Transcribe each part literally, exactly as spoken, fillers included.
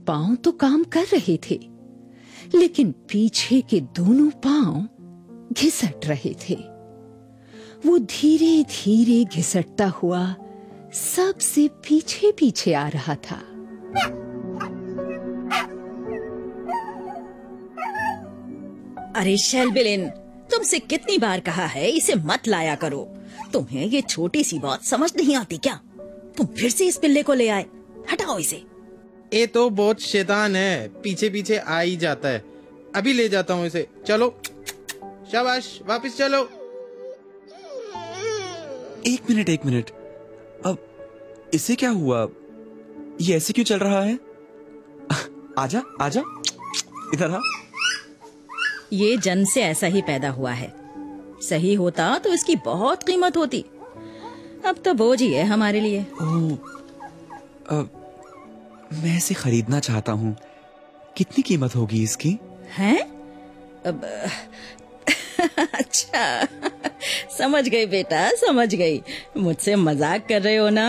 पांव तो काम कर रहे थे, लेकिन पीछे के दोनों पांव घिसट रहे थे। वो धीरे धीरे घिसटता हुआ सबसे पीछे पीछे आ रहा था। अरे शेल्बिलिन, तुमसे कितनी बार कहा है इसे मत लाया करो। तुम्हें ये छोटी सी बात समझ नहीं आती क्या? तुम फिर से इस पिल्ले को ले आए। हटाओ इसे। ये तो बहुत शैतान है, पीछे पीछे आ ही जाता है। अभी ले जाता हूँ इसे। चलो, शाबाश, वापस चलो। एक मिनट एक मिनट, अब इसे क्या हुआ? ये ऐसे क्यों चल रहा है? आजा आजा, इधर आ। ये जन्म से ऐसा ही पैदा हुआ है। सही होता तो इसकी बहुत कीमत होती। अब तो बोझ ही है हमारे लिए। ओह, अब मैं इसे खरीदना चाहता हूँ। कितनी कीमत होगी इसकी? हैं? अब अच्छा, समझ गई बेटा, समझ गई। मुझसे मजाक कर रहे हो ना?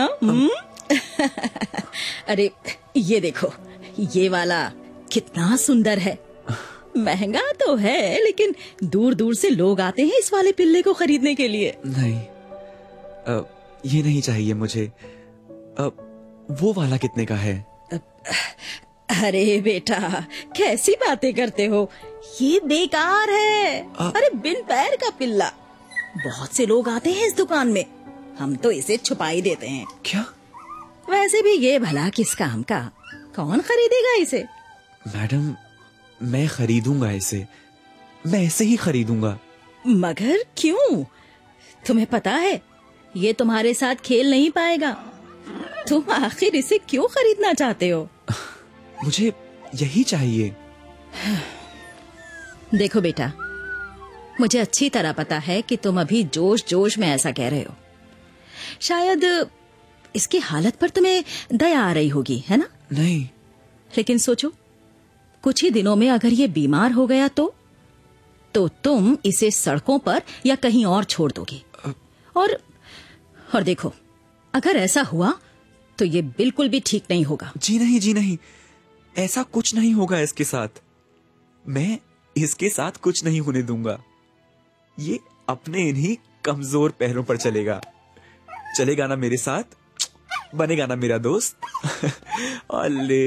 अरे ये देखो, ये वाला कितना सुंदर है। महंगा तो है, लेकिन दूर दूर से लोग आते हैं इस वाले पिल्ले को खरीदने के लिए। नहीं, अब ये नहीं चाहिए मुझे। अब वो वाला कितने का है? अरे बेटा, कैसी बातें करते हो? ये बेकार है। आ... अरे बिन पैर का पिल्ला। बहुत से लोग आते हैं इस दुकान में, हम तो इसे छुपा ही देते हैं। क्या? वैसे भी ये भला किस काम का? कौन खरीदेगा इसे? मैडम, मैं खरीदूंगा इसे। मैं ऐसे ही खरीदूंगा। मगर क्यों? तुम्हें पता है ये तुम्हारे साथ खेल नहीं पाएगा। तुम आखिर इसे क्यों खरीदना चाहते हो? मुझे यही चाहिए। देखो बेटा, मुझे अच्छी तरह पता है कि तुम अभी जोश जोश में ऐसा कह रहे हो। शायद इसकी हालत पर तुम्हें दया आ रही होगी, है ना? नहीं, लेकिन सोचो, कुछ ही दिनों में अगर ये बीमार हो गया तो तो तुम इसे सड़कों पर या कहीं और छोड़ दोगे। और और देखो, अगर ऐसा हुआ तो ये बिल्कुल भी ठीक नहीं होगा। जी नहीं, जी नहीं, ऐसा कुछ नहीं होगा इसके साथ। मैं इसके साथ कुछ नहीं होने दूंगा। ये अपने इन्हीं कमजोर पैरों पर चलेगा। चलेगा ना मेरे साथ, बनेगा ना मेरा दोस्त। अल्ले।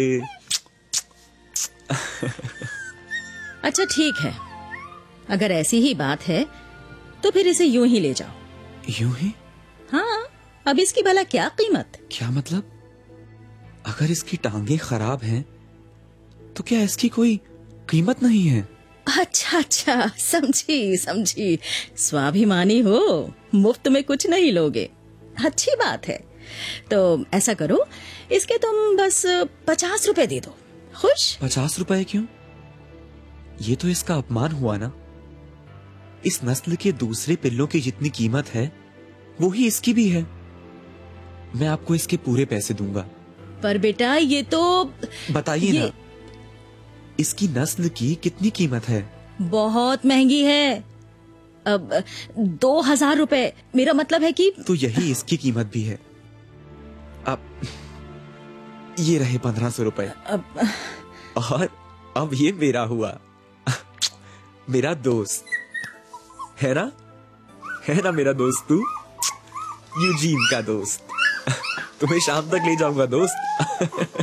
अच्छा ठीक है, अगर ऐसी ही बात है तो फिर इसे यूं ही ले जाओ। यूं ही? हाँ, अब इसकी भला क्या कीमत? क्या मतलब? अगर इसकी टांगे खराब हैं तो क्या इसकी कोई कीमत नहीं है? अच्छा अच्छा, समझी समझी। स्वाभिमानी हो, मुफ्त में कुछ नहीं लोगे। अच्छी बात है। तो ऐसा करो, इसके तुम बस पचास रुपए दे दो। खुश? पचास रुपए क्यों? ये तो इसका अपमान हुआ ना। इस नस्ल के दूसरे पिल्लों की जितनी कीमत है वो ही इसकी भी है। मैं आपको इसके पूरे पैसे दूंगा। पर बेटा, ये तो बताइए ये... ना, इसकी नस्ल की कितनी कीमत है? बहुत महंगी है। अब दो हजार रुपए। मेरा मतलब है कि तो यही इसकी कीमत भी है। अब ये रहे पंद्रह सौ रुपए। अब और अब ये मेरा हुआ, मेरा दोस्त है ना? है ना मेरा दोस्त तू? यूजीन का दोस्त। तुम्हें शाम तक ले जाऊंगा दोस्त।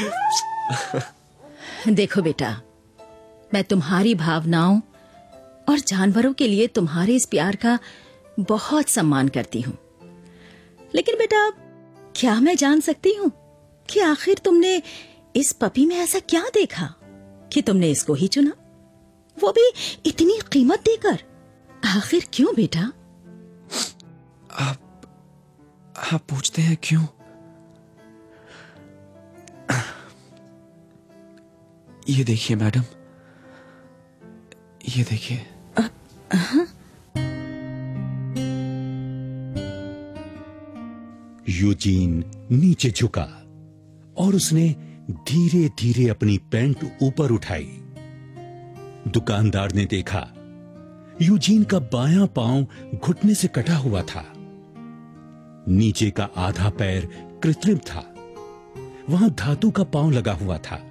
देखो बेटा, मैं तुम्हारी भावनाओं और जानवरों के लिए तुम्हारे इस प्यार का बहुत सम्मान करती हूँ। लेकिन बेटा, क्या मैं जान सकती हूँ कि आखिर तुमने इस पपी में ऐसा क्या देखा कि तुमने इसको ही चुना, वो भी इतनी कीमत देकर? आखिर क्यों बेटा? आप आप पूछते हैं क्यों? ये देखिए मैडम, ये देखिए। यूजीन नीचे झुका और उसने धीरे धीरे अपनी पैंट ऊपर उठाई। दुकानदार ने देखा यूजीन का बायां पांव घुटने से कटा हुआ था। नीचे का आधा पैर कृत्रिम था, वहां धातु का पांव लगा हुआ था।